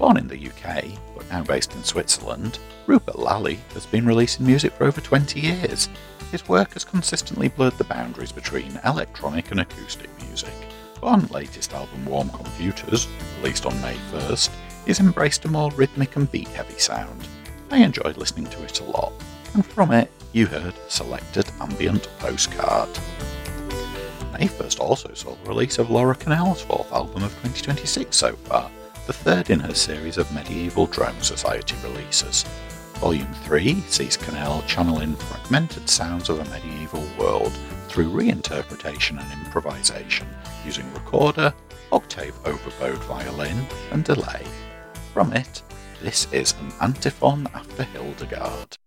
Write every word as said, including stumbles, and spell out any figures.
Born in the U K, but now based in Switzerland, Rupert Lally has been releasing music for over twenty years. His work has consistently blurred the boundaries between electronic and acoustic music. On latest album Warm Computers, released on May first, he's embraced a more rhythmic and beat-heavy sound. I enjoyed listening to it a lot, and from it you heard Selected Ambient Postcard. May first also saw the release of Laura Cannell's fourth album of twenty twenty-six so far, the third in her series of Medieval Drone Society releases. Volume three sees Cannell channeling fragmented sounds of a medieval world through reinterpretation and improvisation, using recorder, octave overbowed violin, and delay. From it, this is an antiphon after Hildegard.